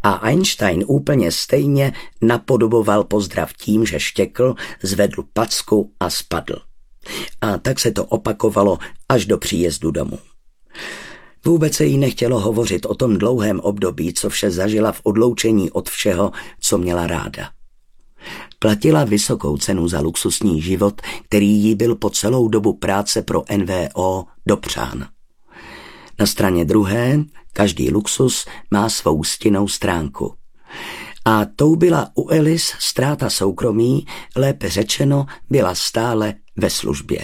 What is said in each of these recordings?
A Einstein úplně stejně napodoboval pozdrav tím, že štěkl, zvedl packu a spadl. A tak se to opakovalo až do příjezdu domů. Vůbec se jí nechtělo hovořit o tom dlouhém období, co vše zažila v odloučení od všeho, co měla ráda. Platila vysokou cenu za luxusní život, který jí byl po celou dobu práce pro NVO dopřán. Na straně druhé, každý luxus má svou stinnou stránku. A tou byla u Alice ztráta soukromí, lépe řečeno, byla stále ve službě.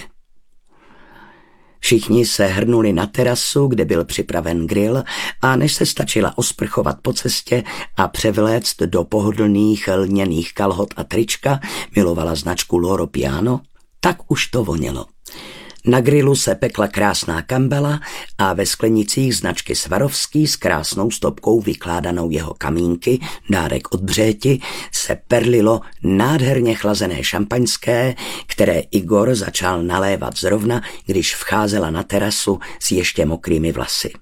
Všichni se hrnuli na terasu, kde byl připraven grill, a než se stačila osprchovat po cestě a převléct do pohodlných lněných kalhot a trička, milovala značku Loro Piana, tak už to vonělo. Na grilu se pekla krásná kambela a ve sklenicích značky Swarovski s krásnou stopkou vykládanou jeho kamínky, dárek od Břéti, se perlilo nádherně chlazené šampaňské, které Igor začal nalévat zrovna, když vcházela na terasu s ještě mokrými vlasy.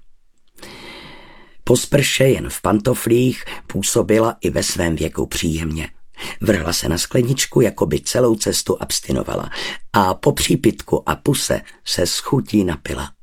Po sprše jen v pantoflích působila i ve svém věku příjemně. Vrhla se na skleničku, jako by celou cestu abstinovala, a po přípitku a puse se s chutí napila.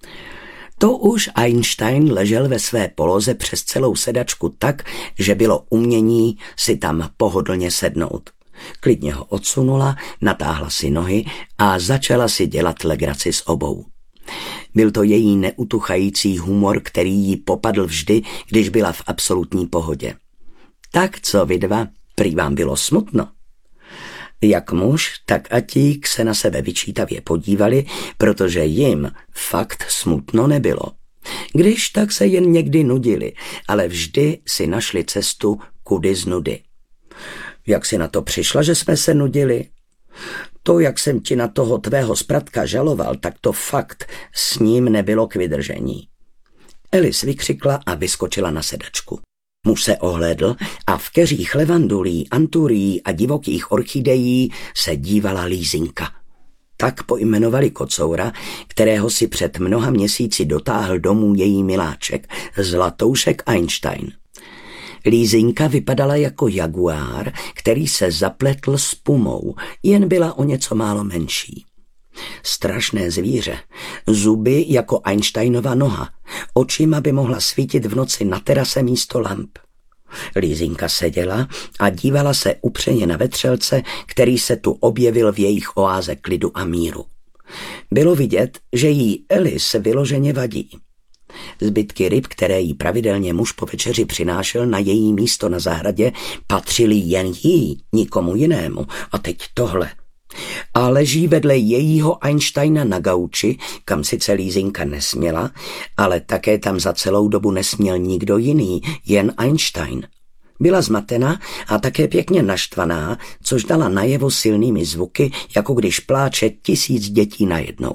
To už Einstein ležel ve své poloze přes celou sedačku tak, že bylo umění si tam pohodlně sednout. Klidně ho odsunula, natáhla si nohy a začala si dělat legraci s obou. Byl to její neutuchající humor, který jí popadl vždy, když byla v absolutní pohodě. Tak co vy dva? Prý vám bylo smutno. Jak muž, tak Atík se na sebe vyčítavě podívali, protože jim fakt smutno nebylo. Když tak se jen někdy nudili, ale vždy si našli cestu kudy z nudy. Jak jsi na to přišla, že jsme se nudili? To, jak jsem ti na toho tvého spratka žaloval, tak to fakt s ním nebylo k vydržení. Alice vykřikla a vyskočila na sedačku. Muž se ohlédl a v keřích levandulí, anturií a divokých orchidejí se dívala Lízinka. Tak pojmenovali kocoura, kterého si před mnoha měsíci dotáhl domů její miláček, Zlatoušek Einstein. Lízinka vypadala jako jaguár, který se zapletl s pumou, jen byla o něco málo menší. Strašné zvíře, zuby jako Einsteinova noha, očima by mohla svítit v noci na terase místo lamp. Lízinka seděla a dívala se upřeně na vetřelce, který se tu objevil v jejich oáze klidu a míru. Bylo vidět, že jí Alice vyloženě vadí. Zbytky ryb, které jí pravidelně muž po večeři přinášel na její místo na zahradě, patřily jen jí, nikomu jinému. A teď tohle. A leží vedle jejího Einsteina na gauči, kam sice Lízinka nesměla, ale také tam za celou dobu nesměl nikdo jiný, jen Einstein. Byla zmatena a také pěkně naštvaná, což dala najevo silnými zvuky, jako když pláče 1000 dětí najednou.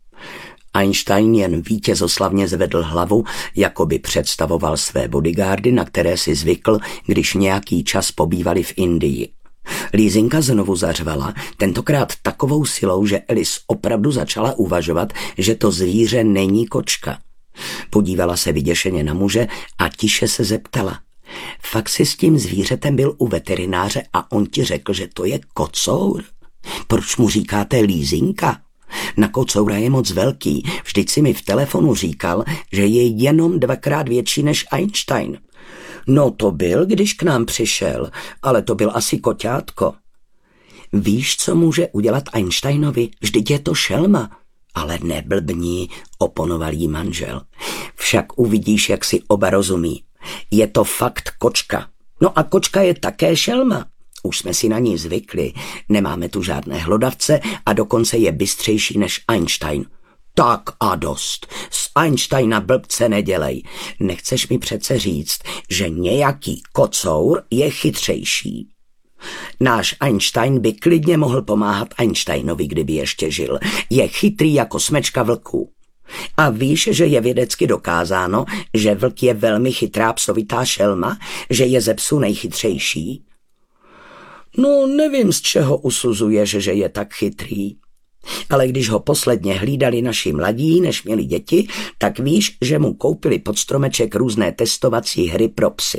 Einstein jen vítězoslavně zvedl hlavu, jako by představoval své bodyguardy, na které si zvykl, když nějaký čas pobývali v Indii. Lízinka znovu zařvala, tentokrát takovou silou, že Alice opravdu začala uvažovat, že to zvíře není kočka. Podívala se vyděšeně na muže a tiše se zeptala. Fakt si s tím zvířetem byl u veterináře a on ti řekl, že to je kocour? Proč mu říkáte Lízinka? Na kocoura je moc velký, vždyť si mi v telefonu říkal, že je jenom 2krát větší než Einstein. No to byl, když k nám přišel, ale to byl asi koťátko. Víš, co může udělat Einsteinovi? Vždyť je to šelma. Ale neblbni, oponoval jí manžel. Však uvidíš, jak si oba rozumí. Je to fakt kočka. No a kočka je také šelma. Už jsme si na ní zvykli, nemáme tu žádné hlodavce a dokonce je bystřejší než Einstein. Tak a dost. Z Einsteina blbce nedělej. Nechceš mi přece říct, že nějaký kocour je chytřejší. Náš Einstein by klidně mohl pomáhat Einsteinovi, kdyby ještě žil. Je chytrý jako smečka vlků. A víš, že je vědecky dokázáno, že vlk je velmi chytrá psovitá šelma, že je ze psů nejchytřejší? No, nevím, z čeho usuzuješ, že je tak chytrý. Ale když ho posledně hlídali naši mladí, než měli děti, tak víš, že mu koupili pod stromeček různé testovací hry pro psy.